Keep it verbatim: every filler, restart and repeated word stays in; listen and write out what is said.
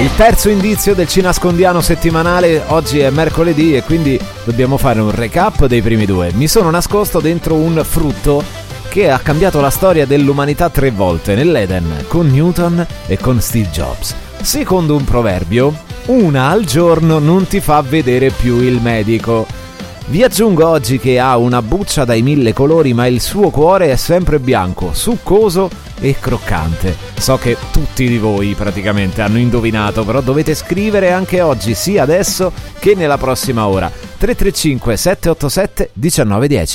Il terzo indizio del Cinascondiano settimanale. Oggi è mercoledì e quindi dobbiamo fare un recap dei primi due. Mi sono nascosto dentro un frutto che ha cambiato la storia dell'umanità tre volte, nell'Eden, con Newton e con Steve Jobs. Secondo un proverbio, una al giorno non ti fa vedere più il medico. Vi aggiungo oggi che ha una buccia dai mille colori, ma il suo cuore è sempre bianco, succoso e croccante. So che tutti di voi praticamente hanno indovinato, però dovete scrivere anche oggi, sia adesso che nella prossima ora. tre tre cinque sette otto sette uno nove uno zero